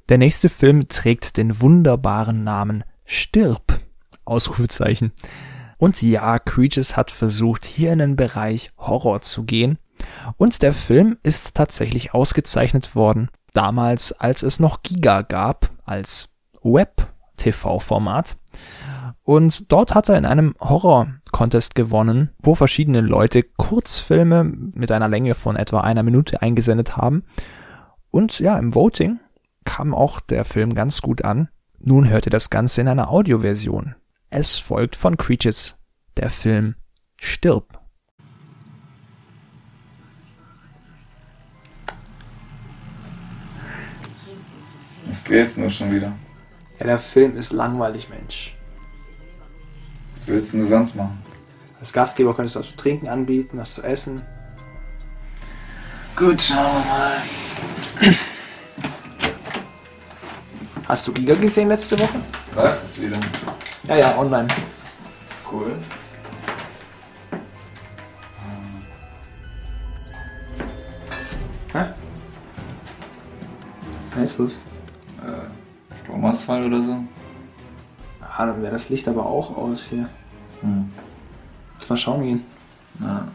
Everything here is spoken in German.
Der nächste Film trägt den wunderbaren Namen Stirb! Ausrufezeichen. Und ja, Creatures hat versucht, hier in den Bereich Horror zu gehen. Und der Film ist tatsächlich ausgezeichnet worden, damals, als es noch Giga gab, als Web-TV-Format. Und dort hat er in einem Horror-Contest gewonnen, wo verschiedene Leute Kurzfilme mit einer Länge von etwa 1 Minute eingesendet haben. Und ja, im Voting kam auch der Film ganz gut an. Nun hört ihr das Ganze in einer Audioversion. Es folgt von Creatures der Film Stirb! Was drehst du schon wieder? Ja, der Film ist langweilig, Mensch. Was willst du denn sonst machen? Als Gastgeber könntest du was zu trinken anbieten, was zu essen. Gut, schauen wir mal. Hast du Giga gesehen letzte Woche? Läuft es wieder? Ja, online. Cool. Hä? Was ist los? Stromausfall oder so? Ah, dann wäre das Licht aber auch aus hier. Lass mal schauen gehen. Na,